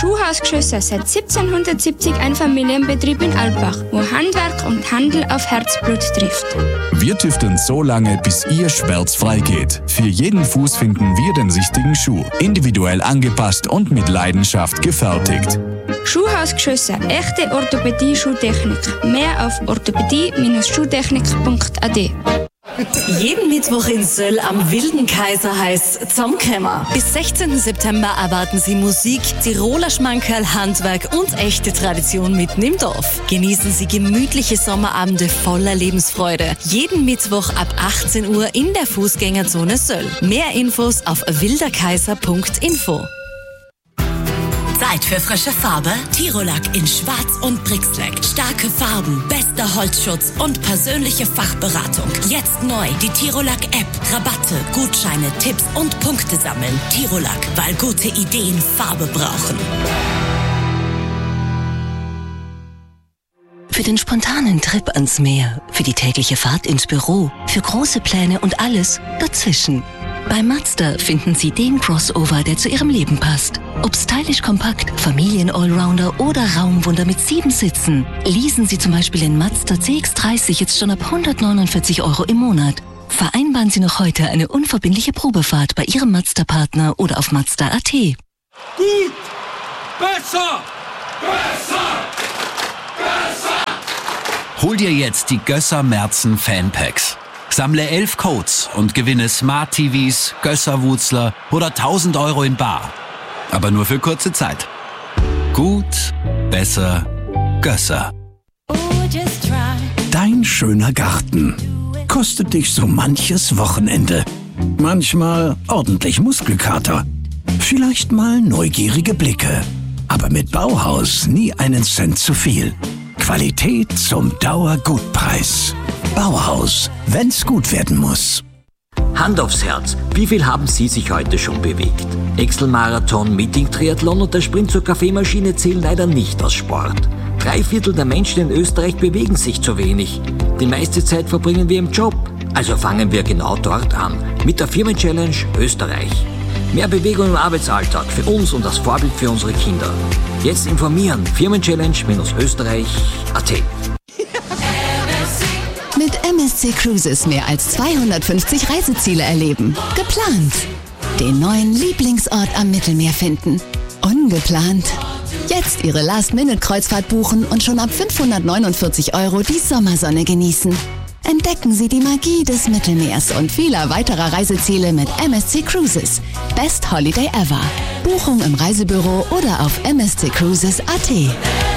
Schuhhaus Gschösser seit 1770 ein Familienbetrieb in Albach, wo Handwerk und Handel auf Herzblut trifft. Wir tüfteln so lange, bis Ihr schmerzfrei geht. Für jeden Fuß finden wir den richtigen Schuh. Individuell angepasst und mit Leidenschaft gefertigt. Schuhhaus Gschösser, echte Orthopädie-Schuhtechnik. Mehr auf orthopädie-schuhtechnik.at. Jeden Mittwoch in Söll am Wilden Kaiser heißt zusammenkommen. Bis 16. September erwarten Sie Musik, Tiroler Schmankerl, Handwerk und echte Tradition mitten im Dorf. Genießen Sie gemütliche Sommerabende voller Lebensfreude. Jeden Mittwoch ab 18 Uhr in der Fußgängerzone Söll. Mehr Infos auf wilderkaiser.info. Zeit für frische Farbe? Tirolack in Schwarz und Brixlack. Starke Farben, bester Holzschutz und persönliche Fachberatung. Jetzt neu die Tirolack-App. Rabatte, Gutscheine, Tipps und Punkte sammeln. Tirolack, weil gute Ideen Farbe brauchen. Für den spontanen Trip ans Meer, für die tägliche Fahrt ins Büro, für große Pläne und alles dazwischen. Bei Mazda finden Sie den Crossover, der zu Ihrem Leben passt. Ob stylisch kompakt, Familien-Allrounder oder Raumwunder mit 7 Sitzen. Leasen Sie zum Beispiel den Mazda CX-30 jetzt schon ab 149 € im Monat. Vereinbaren Sie noch heute eine unverbindliche Probefahrt bei Ihrem Mazda-Partner oder auf Mazda.at. Gut! Besser! Besser! Besser! Hol dir jetzt die Gösser Merzen Fanpacks. Sammle 11 Codes und gewinne Smart TVs, Gösser-Wutzler oder 1.000 € in bar. Aber nur für kurze Zeit. Gut, besser, Gösser. Dein schöner Garten kostet dich so manches Wochenende. Manchmal ordentlich Muskelkater. Vielleicht mal neugierige Blicke. Aber mit Bauhaus nie einen Cent zu viel. Qualität zum Dauergutpreis. Bauhaus, wenn's gut werden muss. Hand aufs Herz, wie viel haben Sie sich heute schon bewegt? Excel-Marathon, Meeting-Triathlon und der Sprint zur Kaffeemaschine zählen leider nicht als Sport. 3/4 der Menschen in Österreich bewegen sich zu wenig. Die meiste Zeit verbringen wir im Job. Also fangen wir genau dort an, mit der Firmen-Challenge Österreich. Mehr Bewegung im Arbeitsalltag für uns und als Vorbild für unsere Kinder. Jetzt informieren, Firmenchallenge-Österreich.at. Mit MSC Cruises mehr als 250 Reiseziele erleben. Geplant. Den neuen Lieblingsort am Mittelmeer finden. Ungeplant. Jetzt Ihre Last-Minute-Kreuzfahrt buchen und schon ab 549 € die Sommersonne genießen. Entdecken Sie die Magie des Mittelmeers und vieler weiterer Reiseziele mit MSC Cruises. Best Holiday ever. Buchung im Reisebüro oder auf msccruises.at.